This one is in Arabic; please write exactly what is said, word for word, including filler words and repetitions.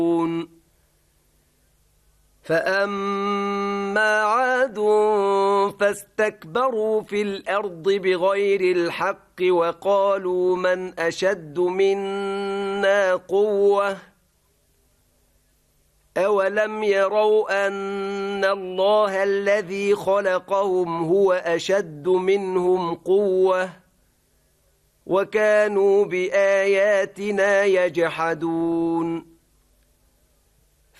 فأما عاد فاستكبروا في الأرض بغير الحق وقالوا من أشد منا قوة أولم يروا أن الله الذي خلقهم هو أشد منهم قوة وكانوا بآياتنا يجحدون